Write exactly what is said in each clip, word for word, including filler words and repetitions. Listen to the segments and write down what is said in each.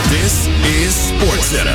This is SportsCenter.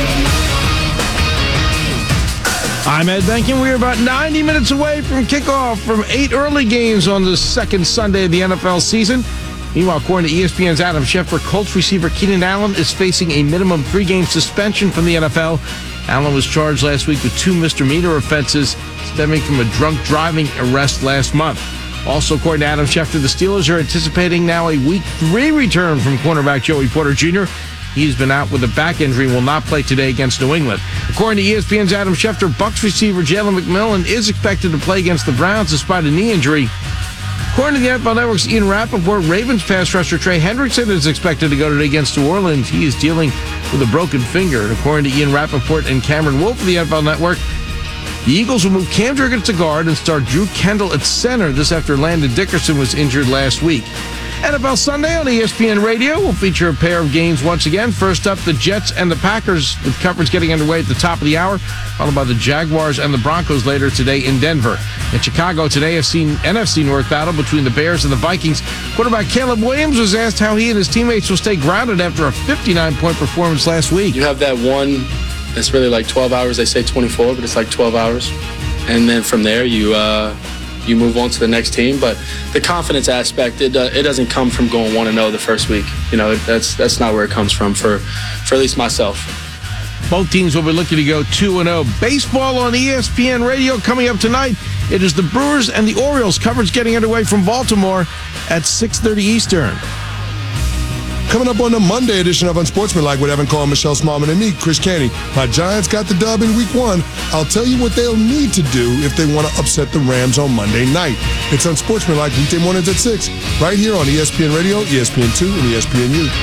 I'm Ed Benkin. We're about ninety minutes away from kickoff from eight early games on the second Sunday of the N F L season. Meanwhile, according to E S P N's Adam Schefter, Colts receiver Keenan Allen is facing a minimum three-game suspension from the N F L. Allen was charged last week with two misdemeanor offenses stemming from a drunk driving arrest last month. Also, according to Adam Schefter, the Steelers are anticipating now a week three return from cornerback Joey Porter Junior He's been out with a back injury and will not play today against New England. According to E S P N's Adam Schefter, Bucs receiver Jalen McMillan is expected to play against the Browns despite a knee injury. According to the N F L Network's Ian Rappaport, Ravens pass rusher Trey Hendrickson is expected to go today against New Orleans. He is dealing with a broken finger. And according to Ian Rappaport and Cameron Wolfe of the N F L Network, the Eagles will move Cam Jurgens to guard and start Drew Kendall at center. This after Landon Dickerson was injured last week. N F L Sunday on E S P N Radio will feature a pair of games once again. First up, the Jets and the Packers, with coverage getting underway at the top of the hour, followed by the Jaguars and the Broncos later today in Denver. In Chicago today, I've seen N F C North battle between the Bears and the Vikings. Quarterback Caleb Williams was asked how he and his teammates will stay grounded after a fifty-nine point performance last week. You have that one that's really like twelve hours. They say twenty-four, but it's like twelve hours. And then from there, you uh, you move on to the next team. But the confidence aspect, it uh, it doesn't come from going one and oh the first week. You know, that's that's not where it comes from for, for at least myself. Both teams will be looking to go two and oh. Baseball on E S P N Radio coming up tonight. It is the Brewers and the Orioles. Coverage getting underway from Baltimore at six thirty Eastern. Coming up on the Monday edition of Unsportsmanlike with Evan Cole, Michelle Smallman, and me, Chris Canty. My Giants got the dub in week one. I'll tell you what they'll need to do if they want to upset the Rams on Monday night. It's Unsportsmanlike weekday mornings at six, right here on E S P N Radio, E S P N two, and E S P N U.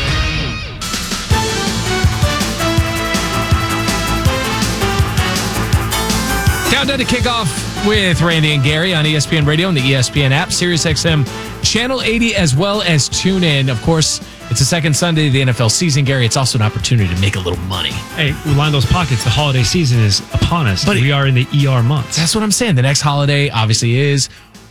Countdown to kickoff with Randy and Gary on E S P N Radio and the E S P N app, Sirius X M Channel eighty, as well as TuneIn. Of course, it's the second Sunday of the N F L season, Gary. It's also an opportunity to make a little money. Hey, we line those pockets. The holiday season is upon us. But we are in the E R months. That's what I'm saying. The next holiday obviously is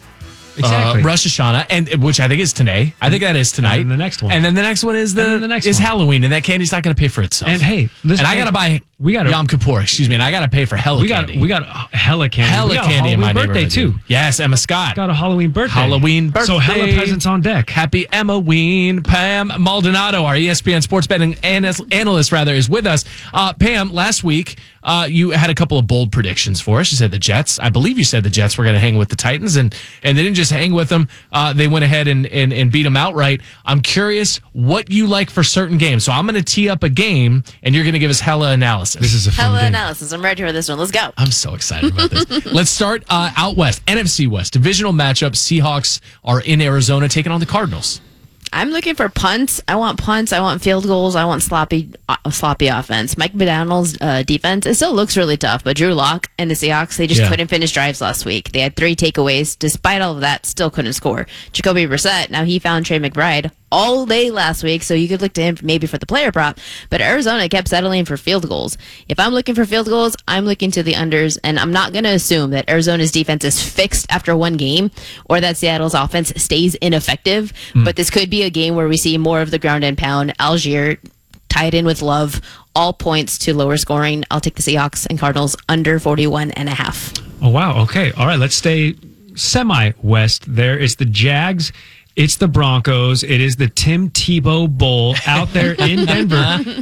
exactly uh, Rosh Hashanah, and which I think is today. I think that is tonight. And then the next one. And then the next one is the, the next is one. Halloween, and that candy's not going to pay for itself. And hey, listen, and I got to buy we got Yom Kippur, excuse me, and I got to pay for hella we got, candy. We got hella candy. Hella we got candy a in my birthday neighborhood, too. dude. Yes, Emma Scott. Got a Halloween birthday. Halloween birthday. So hella presents on deck. Happy Emma-ween. Pam Maldonado, our E S P N sports betting analyst, rather, is with us. Uh, Pam, last week uh, you had a couple of bold predictions for us. You said the Jets. I believe you said the Jets were going to hang with the Titans, and and they didn't just hang with them. Uh, they went ahead and, and and beat them outright. I'm curious what you like for certain games. So I'm going to tee up a game, and you're going to give us hella analysis. This is a fun Hella game. analysis. I'm ready for this one. Let's go. I'm so excited about this. Let's start uh, out west. N F C West. Divisional matchup. Seahawks are in Arizona taking on the Cardinals. I'm looking for punts. I want punts. I want field goals. I want sloppy uh, sloppy offense. Mike McDonald's uh, defense, it still looks really tough, but Drew Lock and the Seahawks, they just Yeah. couldn't finish drives last week. They had three takeaways. Despite all of that, still couldn't score. Jacoby Brissett, now he found Trey McBride all day last week, so you could look to him maybe for the player prop, but Arizona kept settling for field goals. If I'm looking for field goals, I'm looking to the unders, and I'm not going to assume that Arizona's defense is fixed after one game or that Seattle's offense stays ineffective, mm. but this could be a game where we see more of the ground and pound. Algier tied in with Love, all points to lower scoring. I'll take the Seahawks and Cardinals under forty-one and a half. Oh, wow. Okay. All right. Let's stay semi-west there. It's the Jags. It's the Broncos. It is the Tim Tebow Bowl out there in Denver.